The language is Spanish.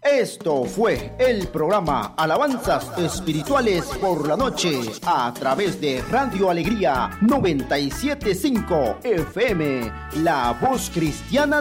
Esto fue el programa Alabanzas Espirituales por la Noche a través de Radio Alegría 97.5 FM, la voz cristiana